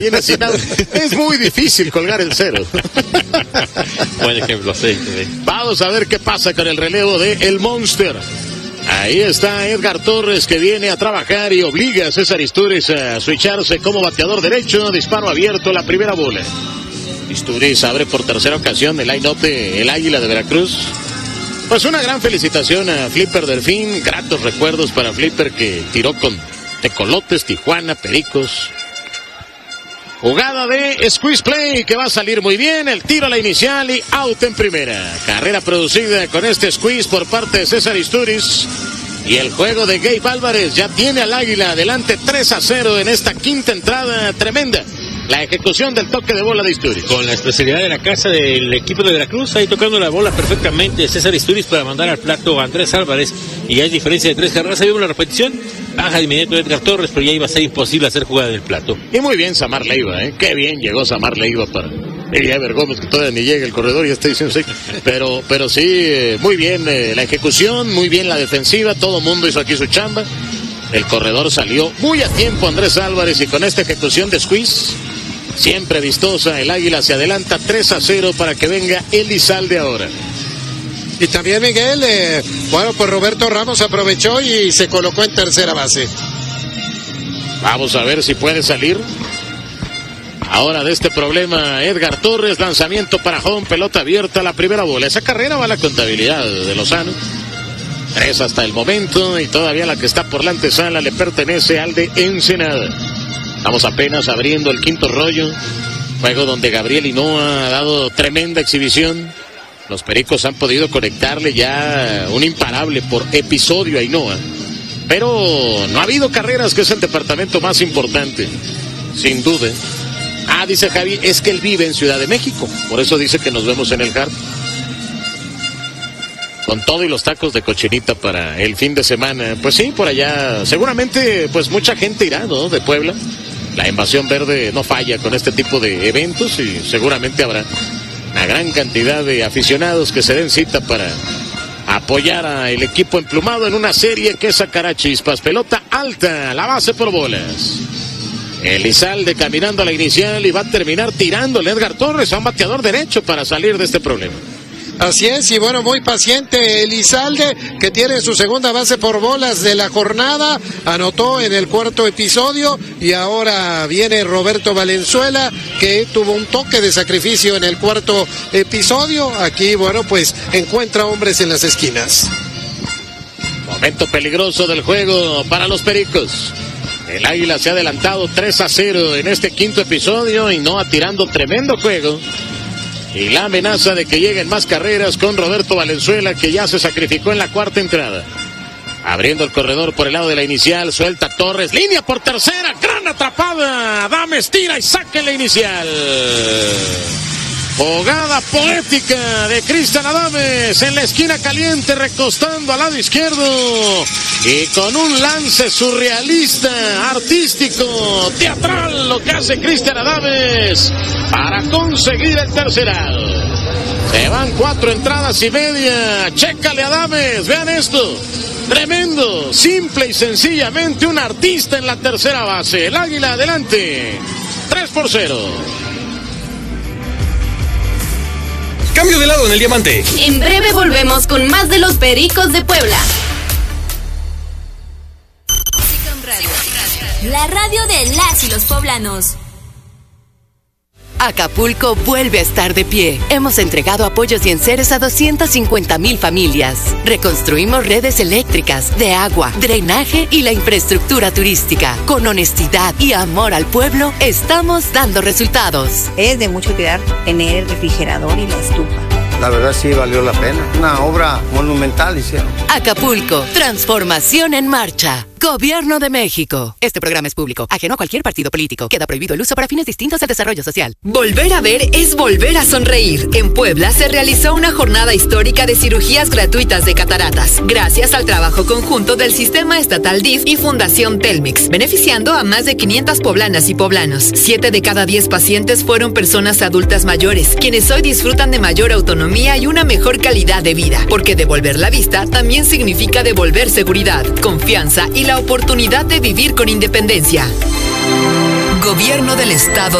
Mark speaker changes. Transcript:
Speaker 1: Es muy difícil colgar el cero.
Speaker 2: Buen ejemplo, sí.
Speaker 1: Vamos a ver qué pasa con el relevo de El Monster. Ahí está Edgar Torres, que viene a trabajar y obliga a César Istúriz a switcharse como bateador derecho. Disparo abierto, la primera bola. Istúriz abre por tercera ocasión el line-up de el Águila de Veracruz. Pues una gran felicitación a Flipper Delfín. Gratos recuerdos para Flipper, que tiró con Tecolotes, Tijuana, Pericos. Jugada de squeeze play que va a salir muy bien. El tiro a la inicial y out en primera. Carrera producida con este squeeze por parte de César Istúriz. Y el juego de Gabe Álvarez ya tiene al Águila adelante 3-0 en esta quinta entrada tremenda. La ejecución del toque de bola de Istúriz.
Speaker 2: Con la especialidad de la casa del equipo de Veracruz, ahí tocando la bola perfectamente César Istúriz para mandar al plato a Andrés Álvarez. Y hay diferencia de 3 carreras. Ahí vemos la repetición. Baja de inmediato Edgar Torres, pero ya iba a ser imposible hacer jugada del plato.
Speaker 1: Y muy bien Samar Leiva, qué bien llegó Samar Leiva para Ever Gómez, que todavía ni llega el corredor y ya está diciendo sí. Pero sí, muy bien la ejecución, muy bien la defensiva, todo el mundo hizo aquí su chamba. El corredor salió muy a tiempo Andrés Álvarez, y con esta ejecución de squeeze, siempre vistosa, el Águila se adelanta 3-0 para que venga Elizalde ahora.
Speaker 3: Y también Miguel, pues Roberto Ramos aprovechó y se colocó en tercera base.
Speaker 1: Vamos a ver si puede salir ahora de este problema Edgar Torres. Lanzamiento para home, pelota abierta, la primera bola. Esa carrera va a la contabilidad de Lozano. 3 hasta el momento, y todavía la que está por la antesala le pertenece al de Ensenada. Estamos apenas abriendo el quinto rollo. Juego donde Gabriel Hinoa ha dado tremenda exhibición. Los Pericos han podido conectarle ya un imparable por episodio a Hinoa. Pero no ha habido carreras, que es el departamento más importante, sin duda. Dice Javi, es que él vive en Ciudad de México. Por eso dice que nos vemos en el Hart. Con todo y los tacos de cochinita para el fin de semana. Pues sí, por allá seguramente pues mucha gente irá, ¿no? De Puebla. La Invasión Verde no falla con este tipo de eventos, y seguramente habrá una gran cantidad de aficionados que se den cita para apoyar al equipo emplumado en una serie que sacará chispas. Pelota alta, la base por bolas. Elizalde caminando a la inicial y va a terminar tirándole Edgar Torres a un bateador derecho para salir de este problema.
Speaker 3: Así es, y bueno, muy paciente Elizalde, que tiene su segunda base por bolas de la jornada, anotó en el cuarto episodio, y ahora viene Roberto Valenzuela, que tuvo un toque de sacrificio en el cuarto episodio. Aquí, bueno, pues encuentra hombres en las esquinas.
Speaker 1: Momento peligroso del juego para los Pericos. El Águila se ha adelantado 3-0 en este quinto episodio, y no tirando tremendo juego. Y la amenaza de que lleguen más carreras con Roberto Valenzuela, que ya se sacrificó en la cuarta entrada. Abriendo el corredor por el lado de la inicial, suelta Torres, línea por tercera, gran atrapada. Adames tira y saca en la inicial. Jugada poética de Cristian Adames en la esquina caliente, recostando al lado izquierdo, y con un lance surrealista, artístico, teatral, lo que hace Cristian Adames para conseguir el tercerado. Se van 4 entradas y media. Chécale Adames, vean esto. Tremendo, simple y sencillamente un artista en la tercera base. El Águila adelante, 3-0.
Speaker 4: Cambio de lado en el diamante.
Speaker 5: En breve volvemos con más de los Pericos de Puebla. La radio de las y los poblanos.
Speaker 6: Acapulco vuelve a estar de pie. Hemos entregado apoyos y enseres a 250,000 familias. Reconstruimos redes eléctricas, de agua, drenaje y la infraestructura turística. Con honestidad y amor al pueblo, estamos dando resultados.
Speaker 7: Es de mucho cuidar tener el refrigerador y la estufa.
Speaker 8: La verdad sí valió la pena. Una obra monumental hicieron.
Speaker 6: Acapulco, transformación en marcha. Gobierno de México. Este programa es público, ajeno a cualquier partido político. Queda prohibido el uso para fines distintos del desarrollo social.
Speaker 9: Volver a ver es volver a sonreír. En Puebla se realizó una jornada histórica de cirugías gratuitas de cataratas, gracias al trabajo conjunto del Sistema Estatal DIF y Fundación Telmex, beneficiando a más de 500 poblanas y poblanos. 7 de cada 10 pacientes fueron personas adultas mayores, quienes hoy disfrutan de mayor autonomía y una mejor calidad de vida, porque devolver la vista también significa devolver seguridad, confianza y la oportunidad de vivir con independencia. Gobierno del Estado